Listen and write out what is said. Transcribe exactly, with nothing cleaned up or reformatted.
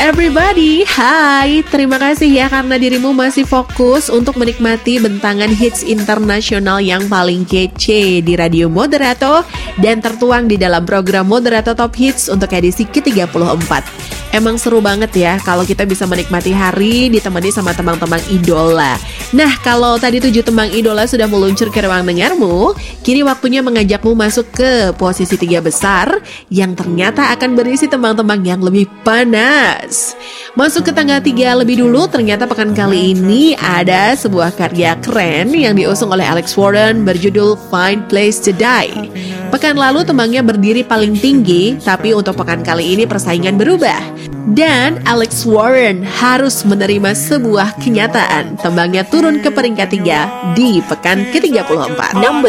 everybody, hai. Terima kasih ya karena dirimu masih fokus untuk menikmati bentangan hits internasional yang paling kece di Radio Moderato dan tertuang di dalam program Moderato Top Hits untuk edisi ke tiga puluh empat. Emang seru banget ya kalau kita bisa menikmati hari ditemani sama tembang-tembang idola. Nah, kalau tadi tujuh tembang idola sudah meluncur ke ruang dengarmu, kini waktunya mengajakmu masuk ke posisi tiga besar yang ternyata akan berisi tembang-tembang yang lebih panas. Masuk ke tangga tiga lebih dulu, ternyata pekan kali ini ada sebuah karya keren yang diusung oleh Alex Warren berjudul Find Place to Die. Pekan lalu tembangnya berdiri paling tinggi, tapi untuk pekan kali ini persaingan berubah. Dan Alex Warren harus menerima sebuah kenyataan. Tembangnya turun ke peringkat tiga di pekan ke tiga puluh empat. Number